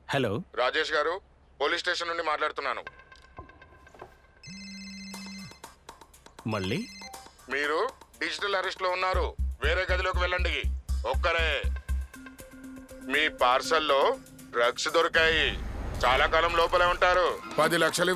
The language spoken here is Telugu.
హలో రాజేష్ గారు, పోలీస్ స్టేషన్ నుండి మాట్లాడుతున్నాను. మళ్ళీ మీరు డిజిటల్ అరెస్ట్ లో ఉన్నారు. వేరే గదిలోకి వెళ్ళండి. ఒక్కరే. మీ పార్సల్లో డ్రగ్స్ దొరికాయి. చాలా కాలం లోపలే ఉంటారు. 10 లక్షలు